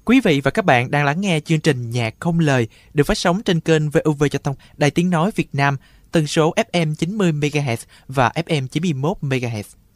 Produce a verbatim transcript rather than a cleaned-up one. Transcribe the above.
Quý vị và các bạn đang lắng nghe chương trình Nhạc Không Lời được phát sóng trên kênh vê o vê Giao thông, Đài Tiếng Nói Việt Nam, tần số ép em chín mươi mê ga héc và ép em chín mươi mốt mê ga héc.